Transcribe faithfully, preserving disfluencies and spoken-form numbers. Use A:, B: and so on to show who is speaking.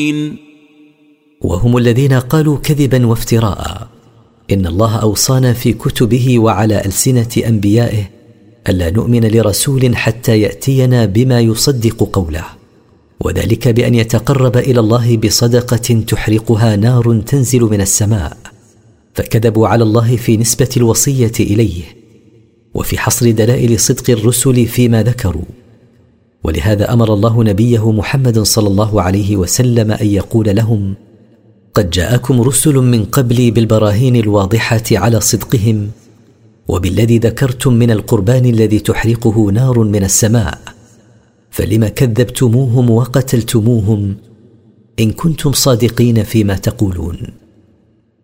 A: وهم الذين قالوا كذبا وافتراء إن الله أوصانا في كتبه وعلى ألسنة أنبيائه ألا نؤمن لرسول حتى يأتينا بما يصدق قوله، وذلك بأن يتقرب إلى الله بصدقة تحرقها نار تنزل من السماء، فكذبوا على الله في نسبة الوصية إليه وفي حصر دلائل صدق الرسل فيما ذكروا. ولهذا أمر الله نبيه محمد صلى الله عليه وسلم أن يقول لهم: قد جاءكم رسل من قبلي بالبراهين الواضحة على صدقهم وبالذي ذكرتم من القربان الذي تحرقه نار من السماء، فلم كذبتموهم وقتلتموهم إن كنتم صادقين فيما تقولون.